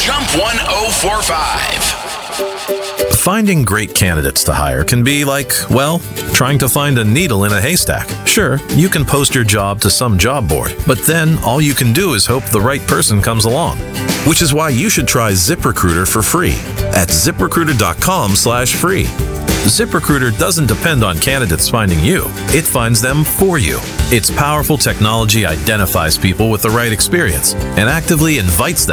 Jump 1045. Finding great candidates to hire can be like, well, trying to find a needle in a haystack. Sure, you can post your job to some job board, but then all you can do is hope the right person comes along. Which is why you should try ZipRecruiter for free at ziprecruiter.com/free. ZipRecruiter doesn't depend on candidates finding you. It finds them for you. Its powerful technology identifies people with the right experience and actively invites them